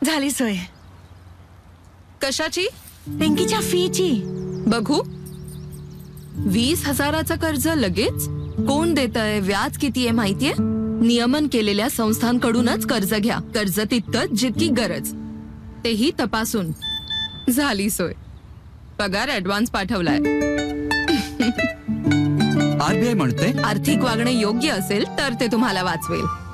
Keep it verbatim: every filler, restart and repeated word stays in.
झाली सोय. कशाची? पिंकीच्या फीची. बघू. वीस हजाराचं कर्ज लगेच? कोण देतंय, व्याज किती आहे माहितीये? नियमन केलेल्या संस्थांकडूनच कर्ज घ्या. कर्ज तितकंच जितकी गरज, तेही तपासून. झाली सोय. पगार ऍडव्हान्स पाठवलाय. आरबीआय म्हणते आर्थिक वागणे योग्य असेल तर ते तुम्हाला वाचवेल.